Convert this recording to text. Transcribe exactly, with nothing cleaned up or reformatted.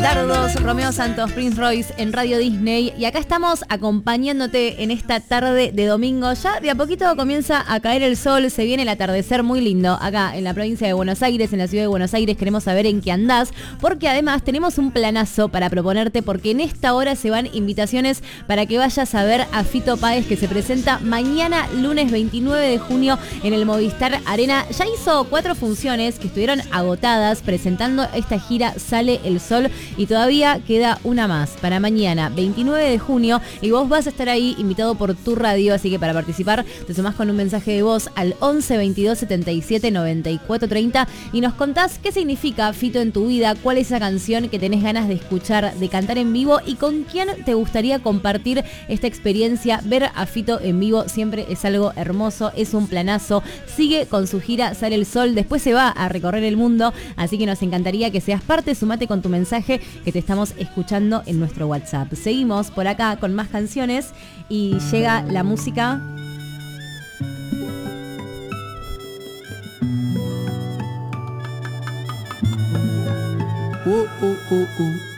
Dardos, Romeo Santos, Prince Royce en Radio Disney, y acá estamos acompañándote en esta tarde de domingo. Ya de a poquito comienza a caer el sol, se viene el atardecer muy lindo acá en la provincia de Buenos Aires, en la ciudad de Buenos Aires. Queremos saber en qué andás, porque además tenemos un planazo para proponerte, porque en esta hora se van invitaciones para que vayas a ver a Fito Páez, que se presenta mañana lunes veintinueve de junio en el Movistar Arena. Ya hizo cuatro funciones que estuvieron agotadas presentando esta gira Sale el Sol, y todavía queda una más para mañana veintinueve de junio, y vos vas a estar ahí invitado por tu radio. Así que para participar te sumás con un mensaje de voz al once veintidós setenta y siete noventa y cuatro treinta y nos contás qué significa Fito en tu vida, cuál es esa canción que tenés ganas de escuchar, de cantar en vivo, y con quién te gustaría compartir esta experiencia. Ver a Fito en vivo siempre es algo hermoso, es un planazo. Sigue con su gira Sale el Sol, después se va a recorrer el mundo, así que nos encantaría que seas parte. Sumate con tu mensaje que te estamos escuchando en nuestro WhatsApp. Seguimos por acá con más canciones y llega la música. Uh, uh, uh, uh.